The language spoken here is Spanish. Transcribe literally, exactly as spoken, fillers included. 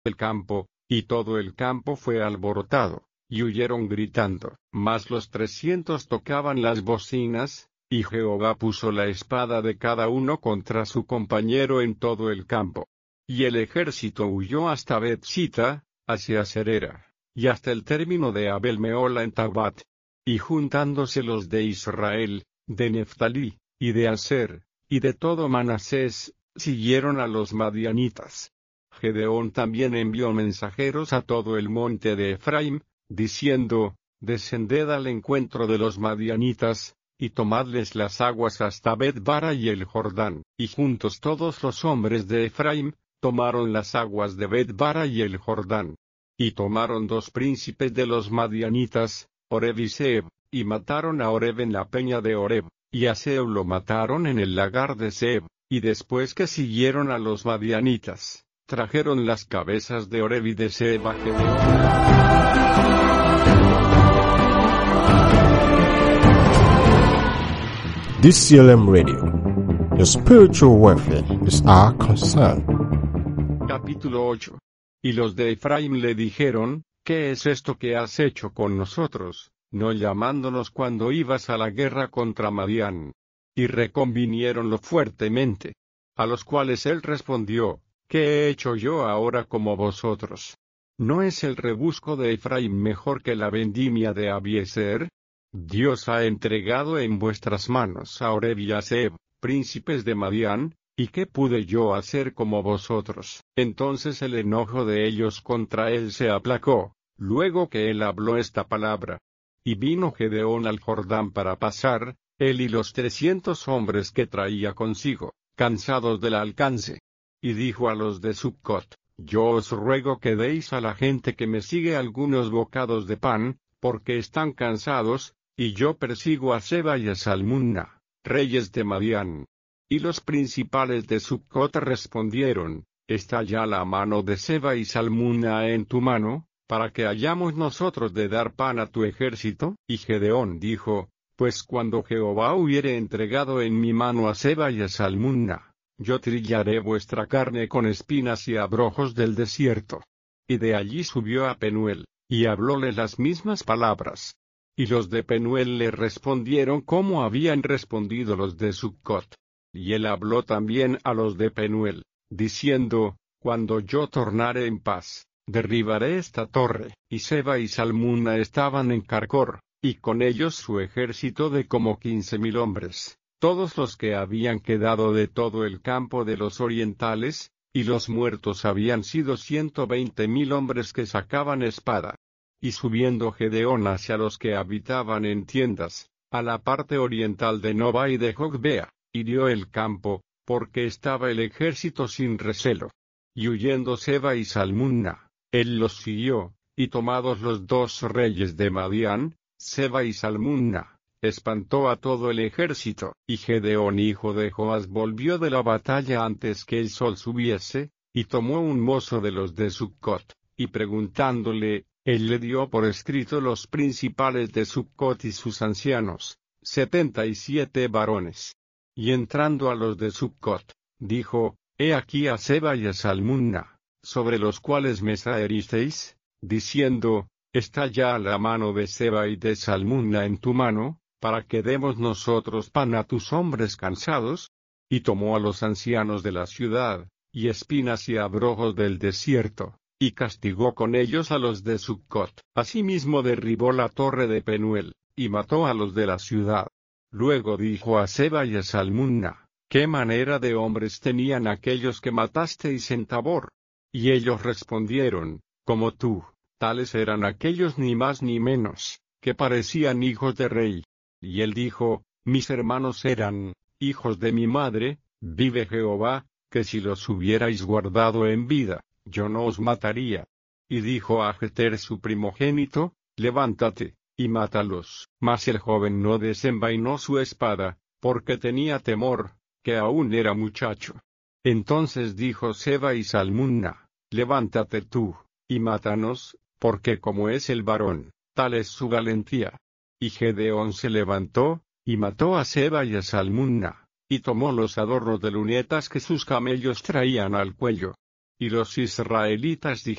el campo, y todo el campo fue alborotado, y huyeron gritando. Mas los trescientos tocaban las bocinas, y Jehová puso la espada de cada uno contra su compañero en todo el campo. Y el ejército huyó hasta Bet-sita, hacia Serera, y hasta el término de Abel-mehola en Tabat. Y juntándose los de Israel, de Neftalí, y de Aser, y de todo Manasés, siguieron a los madianitas. Gedeón también envió mensajeros a todo el monte de Efraim, diciendo, descended al encuentro de los madianitas, y tomadles las aguas hasta Bet-bara y el Jordán. Y juntos todos los hombres de Efraim, tomaron las aguas de Bet-bara y el Jordán. Y tomaron dos príncipes de los madianitas, Oreb y Zeeb, y mataron a Oreb en la peña de Oreb, y a Zeeb lo mataron en el lagar de Zeeb, y después que siguieron a los madianitas, trajeron las cabezas de Oreb y de Zeeb a Gedeón. D C L M Radio. Your spiritual welfare is our concern. Capítulo ocho. Y los de Efraim le dijeron, ¿qué es esto que has hecho con nosotros, no llamándonos cuando ibas a la guerra contra Madián? Y reconviniéronlo fuertemente. A los cuales él respondió, ¿qué he hecho yo ahora como vosotros? ¿No es el rebusco de Efraim mejor que la vendimia de Abiezer? Dios ha entregado en vuestras manos a Oreb y a Zeeb, príncipes de Madián, ¿y qué pude yo hacer como vosotros? Entonces el enojo de ellos contra él se aplacó, luego que él habló esta palabra. Y vino Gedeón al Jordán para pasar, él y los trescientos hombres que traía consigo, cansados del alcance. Y dijo a los de Succot, yo os ruego que deis a la gente que me sigue algunos bocados de pan, porque están cansados, y yo persigo a Seba y a Salmunna, reyes de Madián. Y los principales de Succot respondieron, ¿está ya la mano de Seba y Salmunna en tu mano, para que hayamos nosotros de dar pan a tu ejército? Y Gedeón dijo, pues cuando Jehová hubiere entregado en mi mano a Seba y a Salmunna, yo trillaré vuestra carne con espinas y abrojos del desierto. Y de allí subió a Penuel, y hablóle las mismas palabras. Y los de Penuel le respondieron como habían respondido los de Succot. Y él habló también a los de Penuel, diciendo, cuando yo tornare en paz, derribaré esta torre. Y Seba y Salmunna estaban en Carcor, y con ellos su ejército de como quince mil hombres, todos los que habían quedado de todo el campo de los orientales, y los muertos habían sido ciento veinte mil hombres que sacaban espada. Y subiendo Gedeón hacia los que habitaban en tiendas, a la parte oriental de Noba y de Jogbea, hirió el campo, porque estaba el ejército sin recelo. Y huyendo Seba y Salmunna, él los siguió, y tomados los dos reyes de Madián, Seba y Salmunna, espantó a todo el ejército. Y Gedeón hijo de Joas volvió de la batalla antes que el sol subiese, y tomó un mozo de los de Succot, y preguntándole, él le dio por escrito los principales de Succot y sus ancianos, setenta y siete varones. Y entrando a los de Succot, dijo, he aquí a Seba y a Salmunna, sobre los cuales me traeristeis, diciendo, ¿está ya la mano de Seba y de Salmunna en tu mano, para que demos nosotros pan a tus hombres cansados? Y tomó a los ancianos de la ciudad, y espinas y abrojos del desierto, y castigó con ellos a los de Succot. Asimismo derribó la torre de Penuel, y mató a los de la ciudad. Luego dijo a Seba y a Salmunna, ¿qué manera de hombres tenían aquellos que matasteis en Tabor? Y ellos respondieron, como tú, tales eran aquellos ni más ni menos, que parecían hijos de rey. Y él dijo, mis hermanos eran, hijos de mi madre, vive Jehová, que si los hubierais guardado en vida, yo no os mataría. Y dijo a Jeter su primogénito, levántate, y mátalos. Mas el joven no desenvainó su espada, porque tenía temor, que aún era muchacho. Entonces dijo Seba y Salmunna, levántate tú, y mátanos, porque como es el varón, tal es su valentía. Y Gedeón se levantó, y mató a Seba y a Salmunna, y tomó los adornos de lunetas que sus camellos traían al cuello. Y los israelitas dijeron,